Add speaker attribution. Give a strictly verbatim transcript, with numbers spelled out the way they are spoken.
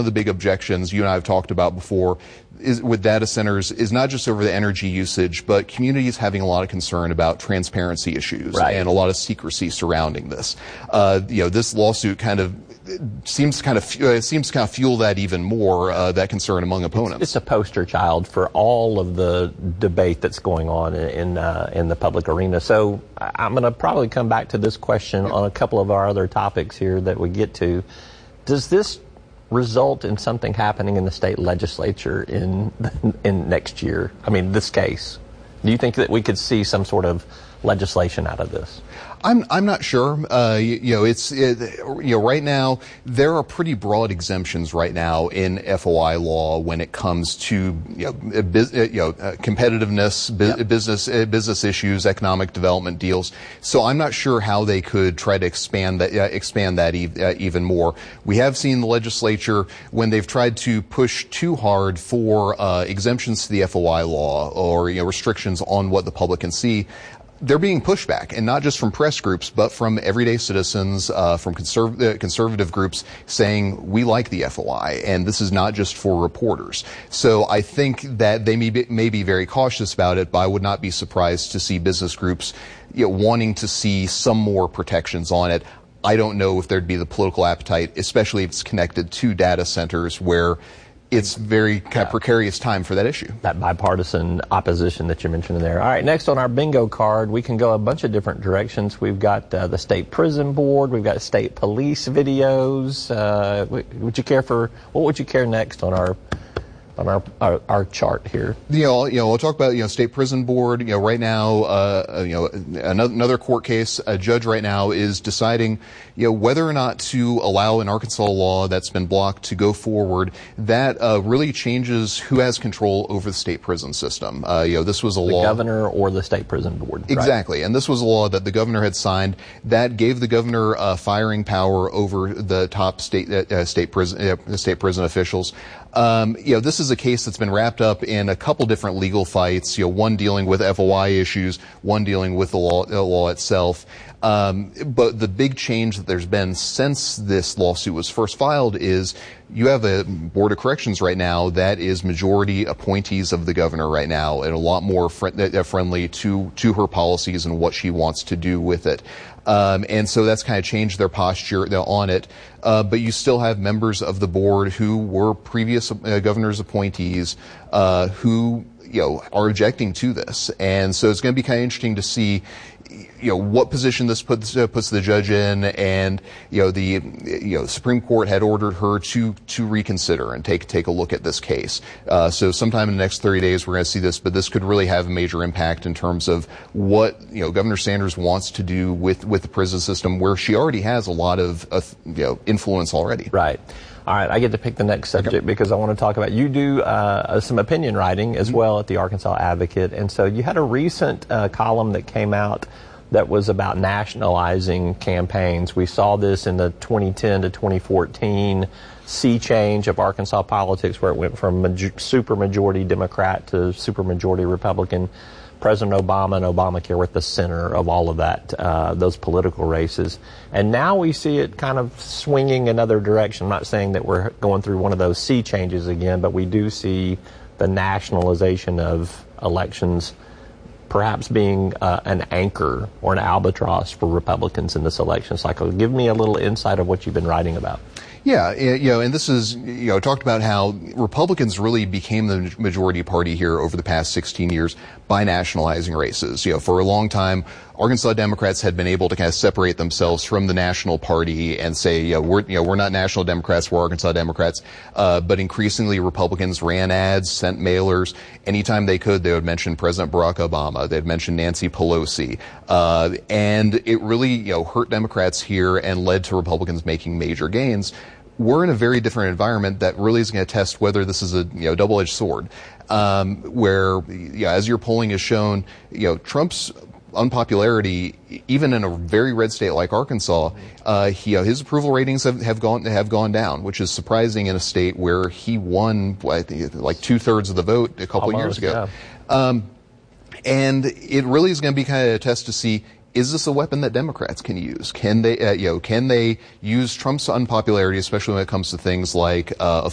Speaker 1: of the big objections you and I have talked about before is with data centers is not just over the energy usage, but communities having a lot of concern about transparency issues
Speaker 2: right.
Speaker 1: and a lot of secrecy surrounding this. Uh, you know, this lawsuit kind of seems kind of uh, seems to kind of fuel that even more, uh, that concern among opponents.
Speaker 2: It's, it's a poster child for all of the debate that's going on in in, uh, in the public arena. So I'm going to probably come back to this question on a couple of our other topics here that we get to. Does this result in something happening in the state legislature in in next year? I mean, this case. Do you think that we could see some sort of legislation out of this?
Speaker 1: I'm I'm not sure. Uh, you, you know, it's it, you know right now there are pretty broad exemptions right now in F O I law when it comes to you know, biz, you know uh, competitiveness, bu- yep. business uh, business issues, economic development deals. So I'm not sure how they could try to expand that uh, expand that e- uh, even more. We have seen the legislature when they've tried to push too hard for uh, exemptions to the F O I law or you know restrictions on what the public can see. They're being pushed back, and not just from press groups, but from everyday citizens, uh, from conserv- uh, conservative groups saying, we like the F O I, and this is not just for reporters. So I think that they may be, may be very cautious about it, but I would not be surprised to see business groups you know, wanting to see some more protections on it. I don't know if there'd be the political appetite, especially if it's connected to data centers where it's very kind of precarious time for that issue.
Speaker 2: That bipartisan opposition that you mentioned there. All right, next on our bingo card, we can go a bunch of different directions. We've got uh, the state prison board. We've got state police videos. Uh, would you care for, what would you care next on our on our, our our chart here?
Speaker 1: You know, you know, we'll talk about you know state prison board. You know, right now, uh, you know, another, another court case. A judge right now is deciding, you know, whether or not to allow an Arkansas law that's been blocked to go forward. That uh, really changes who has control over the state prison system. Uh, you know, this was a
Speaker 2: the
Speaker 1: law.
Speaker 2: The governor or the state prison board.
Speaker 1: Exactly,
Speaker 2: right?
Speaker 1: And this was a law that the governor had signed that gave the governor uh, firing power over the top state uh, state prison uh, state prison officials. Um, you know, this is a case that's been wrapped up in a couple different legal fights, you know, one dealing with F O I issues, one dealing with the law, the law itself. Um, but the big change that there's been since this lawsuit was first filed is you have a board of corrections right now that is majority appointees of the governor right now and a lot more fr- uh, friendly to, to her policies and what she wants to do with it. Um, and so that's kind of changed their posture on it. Uh, but you still have members of the board who were previous uh, governor's appointees uh, who, you know, are objecting to this. And so it's going to be kind of interesting to see, you know, what position this puts uh, puts the judge in, and you know the you know Supreme Court had ordered her to to reconsider and take take a look at this case. Uh, so sometime in the next thirty days we're going to see this, but this could really have a major impact in terms of what you know Governor Sanders wants to do with with the prison system, where she already has a lot of uh, you know influence already.
Speaker 2: Right. All right, I get to pick the next subject okay. because I want to talk about, you do uh, some opinion writing as mm-hmm. well at the Arkansas Advocate, and so you had a recent uh, column that came out that was about nationalizing campaigns. We saw this in the twenty ten to twenty fourteen sea change of Arkansas politics, where it went from major- super majority Democrat to super majority Republican. President Obama and Obamacare were at the center of all of that, uh, those political races. And now we see it kind of swinging another direction. I'm not saying that we're going through one of those sea changes again, but we do see the nationalization of elections perhaps being uh, an anchor or an albatross for Republicans in this election cycle. Give me a little insight of what you've been writing about.
Speaker 1: Yeah, you know, and this is, you know, talked about how Republicans really became the majority party here over the past sixteen years by nationalizing races. You know, for a long time, Arkansas Democrats had been able to kind of separate themselves from the national party and say, you know, we're, you know, we're not national Democrats, we're Arkansas Democrats. Uh, but increasingly, Republicans ran ads, sent mailers. Anytime they could, they would mention President Barack Obama. They'd mention Nancy Pelosi. Uh, and it really, you know, hurt Democrats here and led to Republicans making major gains. We're in a very different environment that really is going to test whether this is a you know double-edged sword, um, where you know, as your polling has shown, you know Trump's unpopularity, even in a very red state like Arkansas, uh, he, you know, his approval ratings have, have gone have gone down, which is surprising in a state where he won I think, like two thirds of the vote a couple
Speaker 2: Almost,
Speaker 1: of years ago.
Speaker 2: Yeah.
Speaker 1: Um, and it really is going to be kind of a test to see, is this a weapon that Democrats can use? Can they, uh, you know, can they use Trump's unpopularity, especially when it comes to things like uh,